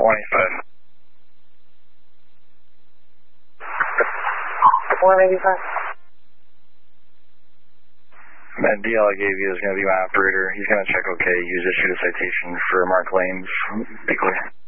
185. 185. That DL I gave you is going to be my operator. He's going to check okay. He's issued a citation for Mark Lanes. Be clear.